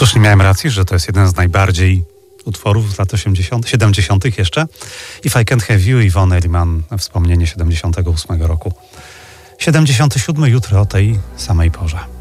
Słusznie miałem rację, że to jest jeden z najbardziej utworów z lat 80., 70. jeszcze. If I Can't Have You, Yvonne Elliman, wspomnienie 78 roku. 77 jutro o tej samej porze.